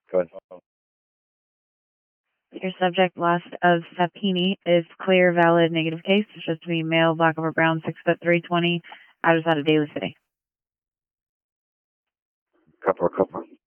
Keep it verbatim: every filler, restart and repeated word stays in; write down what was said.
Go ahead. Your subject, Lost of Sapini, is clear, valid, negative case. It's just to be male, black over brown, six foot three twenty, out of out of Daly City. Couple, couple.